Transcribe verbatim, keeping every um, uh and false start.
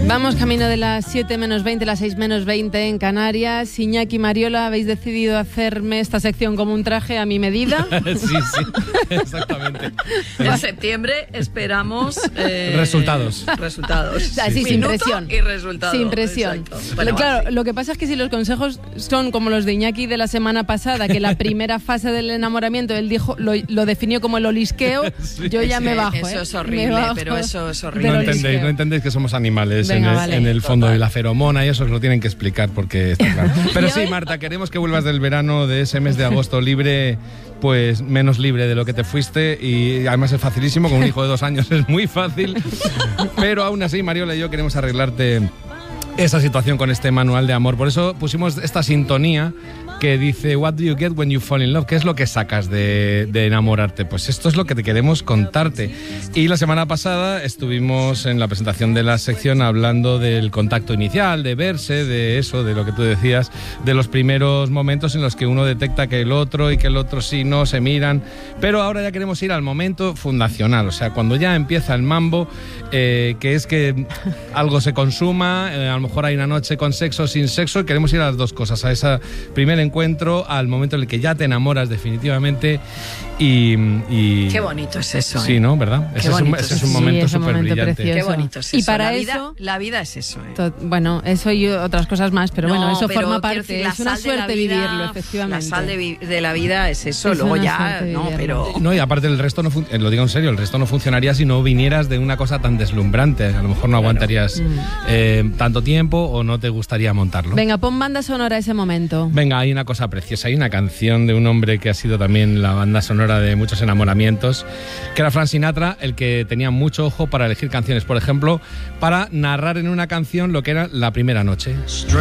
Vamos camino de las siete menos veinte, las seis menos veinte en Canarias. Iñaki, Mariola, habéis decidido hacerme esta sección como un traje a mi medida. Sí, sí, exactamente. En septiembre esperamos eh, resultados. Resultados. O sea, sí, sin presión. Y resultados. Sin presión. Bueno, claro, vale. Lo que pasa es que si los consejos son como los de Iñaki de la semana pasada, que la primera fase del enamoramiento él dijo lo, lo definió como el olisqueo, sí, yo ya sí, me bajo. Eso ¿eh? es horrible, bajo pero eso es horrible. No entendéis, no entendéis que somos animales. Venga, en, el, vale. en el fondo Total. de la feromona y eso os lo tienen que explicar porque está claro. Pero sí, Marta, queremos que vuelvas del verano, de ese mes de agosto libre, pues menos libre de lo que te fuiste, y además es facilísimo, con un hijo de dos años es muy fácil, pero aún así Mariola y yo queremos arreglarte esa situación con este manual de amor. Por eso pusimos esta sintonía que dice What do you get when you fall in love? ¿Qué es lo que sacas de, de enamorarte? Pues esto es lo que te queremos contarte. Y la semana pasada estuvimos en la presentación de la sección hablando del contacto inicial, de verse, de eso, de lo que tú decías, de los primeros momentos en los que uno detecta que el otro y que el otro sí, no, se miran. Pero ahora ya queremos ir al momento fundacional, o sea, cuando ya empieza el mambo, eh, que es que algo se consuma, eh, a lo mejor hay una noche con sexo o sin sexo, queremos ir a las dos cosas, a esa primera encuentro, al momento en el que ya te enamoras definitivamente y... y Qué bonito es eso. Sí, ¿eh? ¿no? ¿Verdad? Ese es, un, ese es un sí, momento es un súper momento brillante. precioso. Qué bonito es eso. Y para la eso... Vida, la vida es eso. ¿eh? To- bueno, eso y otras cosas más, pero No, bueno, eso pero forma quiero parte. decir, la Es una sal de la suerte vida, vivirlo, efectivamente. La sal de, vi- de la vida es eso, Es luego una ya, suerte no, vivirlo. pero... No, y aparte el resto no fun- eh, lo digo en serio, el resto no funcionaría si no vinieras de una cosa tan deslumbrante. A lo mejor no aguantarías Mm. eh, tanto tiempo o no te gustaría montarlo. Venga, pon banda sonora a ese momento. Venga, hay una cosa preciosa, hay una canción de un hombre que ha sido también la banda sonora de muchos enamoramientos, que era Frank Sinatra, el que tenía mucho ojo para elegir canciones, por ejemplo, para narrar en una canción lo que era la primera noche.